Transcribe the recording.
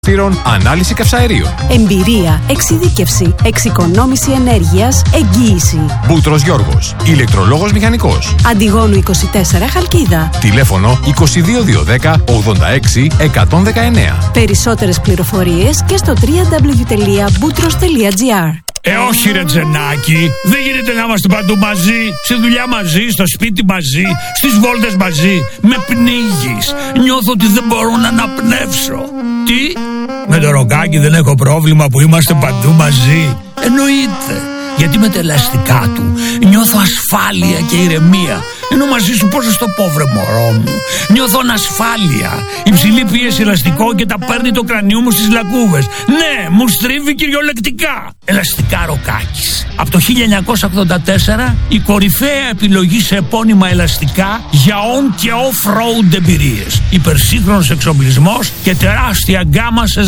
Ανάλυση καυσαερίων. Εμπειρία, εξειδίκευση, εξοικονόμηση ενέργειας, εγγύηση. Μπούτρος Γιώργος, ηλεκτρολόγος μηχανικός. Αντιγόνου 24 Χαλκίδα. Τηλέφωνο 22210 86 119. Περισσότερες πληροφορίες και στο www.boutros.gr. Όχι ρε Τζενάκη, δεν γίνεται να είμαστε παντού μαζί. Στη δουλειά μαζί, στο σπίτι μαζί, στις βόλτες μαζί. Με πνίγεις. Νιώθω ότι δεν μπορώ να αναπνεύσω. Τι? Με το ροκάκι δεν έχω πρόβλημα που είμαστε παντού μαζί? Εννοείται. Γιατί με τα ελαστικά του νιώθω ασφάλεια και ηρεμία. Ενώ μαζί σου πώς να στο πω βρε μωρό μου, νιώθω ανασφάλεια. Υψηλή πίεση ελαστικό και τα παίρνει το κρανίο μου στις λακκούβες. Ναι, μου στρίβει κυριολεκτικά. Ελαστικά Ροκάκης. Από το 1984 η κορυφαία επιλογή σε επώνυμα ελαστικά για on και off-road εμπειρίες. Υπερσύγχρονος εξοπλισμός και τεράστια γκάμα σε